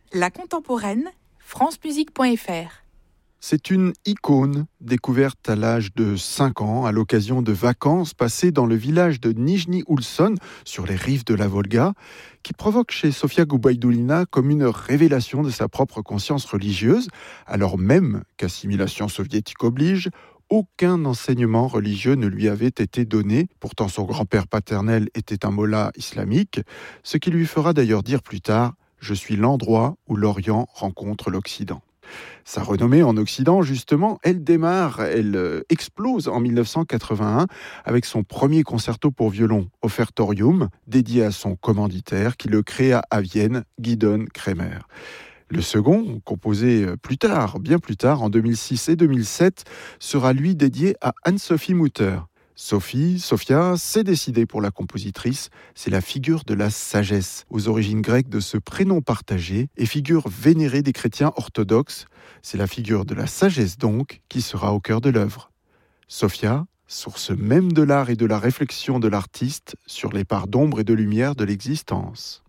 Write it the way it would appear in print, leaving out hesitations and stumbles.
La contemporaine, francemusique.fr. C'est une icône découverte à l'âge de 5 ans à l'occasion de vacances passées dans le village de Nijni Oulson, sur les rives de la Volga, qui provoque chez Sofia Goubaïdoulina comme une révélation de sa propre conscience religieuse, alors même qu'assimilation soviétique oblige, aucun enseignement religieux ne lui avait été donné. Pourtant, son grand-père paternel était un mollah islamique, ce qui lui fera d'ailleurs dire plus tard « Je suis l'endroit où l'Orient rencontre l'Occident ». Sa renommée en Occident, justement, elle explose en 1981 avec son premier concerto pour violon, Offertorium, dédié à son commanditaire qui le créa à Vienne, Gidon Kremer. Le second, composé bien plus tard, en 2006 et 2007, sera lui dédié à Anne-Sophie Mutter. Sofia, s'est décidée pour la compositrice. C'est la figure de la sagesse, aux origines grecques de ce prénom partagé, et figure vénérée des chrétiens orthodoxes. C'est la figure de la sagesse donc qui sera au cœur de l'œuvre. Sofia, source même de l'art et de la réflexion de l'artiste sur les parts d'ombre et de lumière de l'existence.